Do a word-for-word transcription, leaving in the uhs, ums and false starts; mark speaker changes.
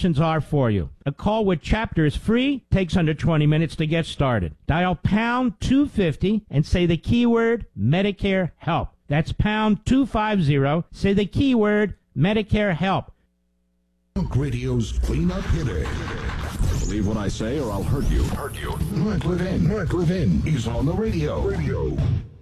Speaker 1: options are for you. A call with Chapter is free, takes under twenty minutes to get started. Dial pound two fifty and say the keyword Medicare Help. That's pound two fifty, say the keyword Medicare Help.
Speaker 2: Talk Radio's cleanup hitter.
Speaker 3: Believe what I say or I'll hurt you. Hurt you.
Speaker 2: Mark Levin. Mark Levin is on the radio. Radio.